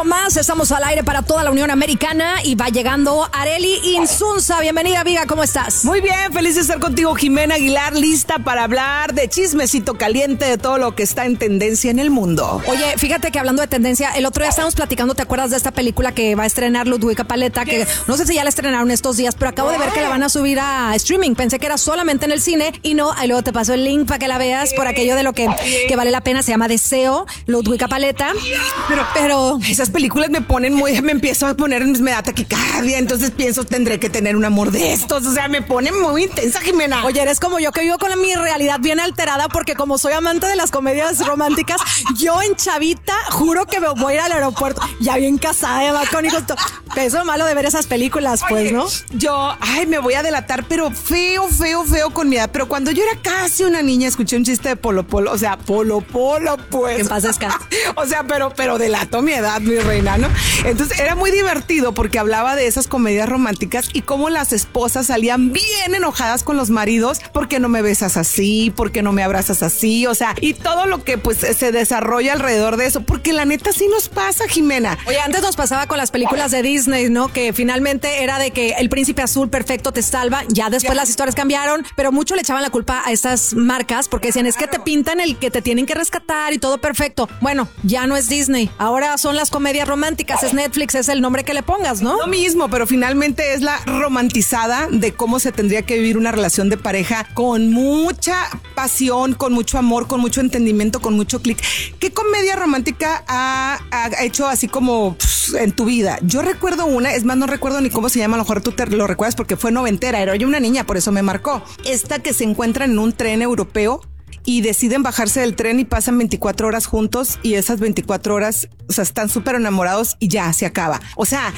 mucho más. Estamos al aire para toda la Unión Americana y va llegando Arely Insunza. Bienvenida, amiga, ¿cómo estás? Muy bien, feliz de estar contigo, Jimena Aguilar, lista para hablar de chismecito caliente, de todo lo que está en tendencia en el mundo. Oye, fíjate que hablando de tendencia, el otro día estábamos platicando, ¿te acuerdas de esta película que va a estrenar Ludwika Paleta? Que no sé si ya la estrenaron estos días, pero acabo de ver que la van a subir a streaming. Pensé que era solamente en el cine y no, ahí luego te paso el link para que la veas por aquello de lo que vale la pena. Se llama Deseo, Ludwika Paleta. Pero esas películas me empiezo a poner, me da taquicardia, entonces pienso, tendré que tener un amor de estos, o sea, me pone muy intensa, Jimena. Oye, eres como yo, que vivo con mi realidad bien alterada, porque como soy amante de las comedias románticas, yo en chavita juro que me voy a ir al aeropuerto, ya bien casada, ya con hijos. Eso es lo malo de ver esas películas, pues, ¿no? Yo, me voy a delatar, pero feo con mi edad, pero cuando yo era casi una niña, escuché un chiste de Polo Polo, o sea, Polo Polo, pues. En paz descanse. O sea, pero delató mi edad, mi reina, ¿no? Entonces era muy divertido porque hablaba de esas comedias románticas y cómo las esposas salían bien enojadas con los maridos, porque no me besas así, porque no me abrazas así, o sea, y todo lo que pues se desarrolla alrededor de eso, porque la neta sí nos pasa, Jimena. Oye, antes nos pasaba con las películas de Disney, ¿no? Que finalmente era de que el príncipe azul perfecto te salva, ya después las historias cambiaron, pero mucho le echaban la culpa a estas marcas porque decían, es que te pintan el que te tienen que rescatar y todo perfecto. Bueno, ya no es Disney, ahora son las comedias románticas, es Netflix, es el nombre que le pongas, ¿no? Lo mismo, pero finalmente es la romantizada de cómo se tendría que vivir una relación de pareja con mucha pasión, con mucho amor, con mucho entendimiento, con mucho clic. ¿Qué comedia romántica ha hecho así como en tu vida? Yo recuerdo una, es más, no recuerdo ni cómo se llama, a lo mejor tú te lo recuerdas porque fue noventera, era yo una niña, por eso me marcó. Esta que se encuentran en un tren europeo y deciden bajarse del tren y pasan 24 horas juntos y esas 24 horas, o sea, están súper enamorados y ya se acaba. O sea,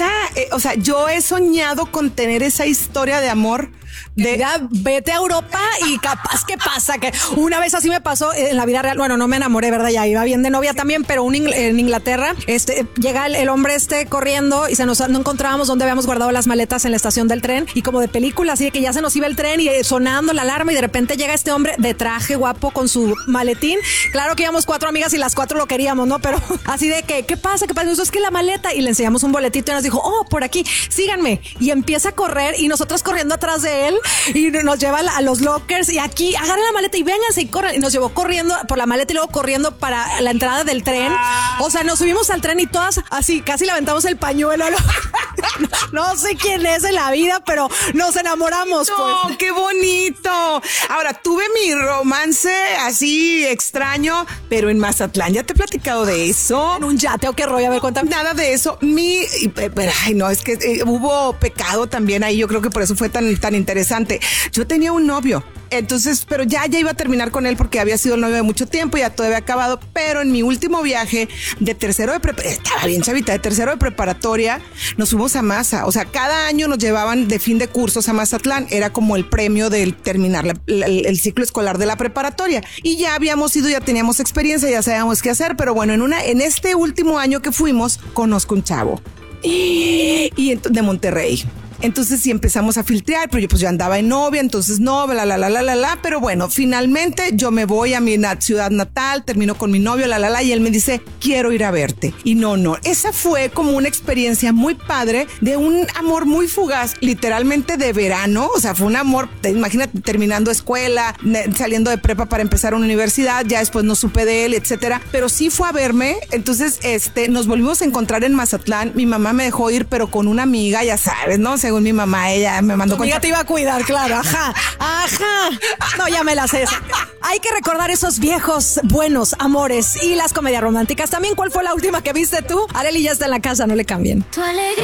yo he soñado con tener esa historia de amor. Ya, vete a Europa y capaz que pasa, que una vez así me pasó en la vida real. Bueno, no me enamoré, ¿verdad? Ya iba bien de novia también, pero en Inglaterra, llega el hombre corriendo y no encontrábamos dónde habíamos guardado las maletas en la estación del tren y como de película, así de que ya se nos iba el tren y sonando la alarma y de repente llega este hombre de traje guapo con su maletín. Claro que íbamos 4 amigas y las 4 lo queríamos, ¿no? Pero así de que, ¿qué pasa? Eso es que la maleta, y le enseñamos un boletito y nos dijo, por aquí, síganme. Y empieza a correr y nosotros corriendo atrás de él y nos lleva a los lockers y aquí agarra la maleta y vénganse y corran, y nos llevó corriendo por la maleta y luego corriendo para la entrada del tren. O sea, nos subimos al tren y todas así, casi le aventamos el pañuelo. No sé quién es en la vida, pero nos enamoramos. No, pues. ¡Qué bonito! Ahora, tuve mi romance así extraño, pero en Mazatlán. ¿Ya te he platicado de eso? ¿En un yate o qué rollo? A ver, cuéntame. Nada de eso. Es que hubo pecado también ahí. Yo creo que por eso fue tan interesante. Yo tenía un novio. Entonces, pero ya iba a terminar con él porque había sido el novio de mucho tiempo, ya todo había acabado, pero en mi último viaje de tercero de preparatoria, estaba bien chavita, de tercero de preparatoria, nos fuimos a Maza. O sea, cada año nos llevaban de fin de cursos a Mazatlán, era como el premio del terminar el ciclo escolar de la preparatoria. Y ya habíamos ido, ya teníamos experiencia, ya sabíamos qué hacer, pero bueno, en este último año que fuimos, conozco un chavo de Monterrey. Entonces sí empezamos a filtrar, pero yo andaba en novia, entonces no, pero bueno, finalmente yo me voy a mi ciudad natal, termino con mi novio, y él me dice, quiero ir a verte. Y no, esa fue como una experiencia muy padre de un amor muy fugaz, literalmente de verano, o sea, fue un amor, imagínate, terminando escuela, saliendo de prepa para empezar una universidad, ya después no supe de él, etcétera, pero sí fue a verme. Entonces, nos volvimos a encontrar en Mazatlán, mi mamá me dejó ir, pero con una amiga, ya sabes, ¿no? Según mi mamá, ella me mandó con... Ella te iba a cuidar, claro, ajá. No, ya me la sé. Hay que recordar esos viejos buenos amores y las comedias románticas. También, ¿cuál fue la última que viste tú? Arely ya está en la casa, no le cambien. Tu alegría.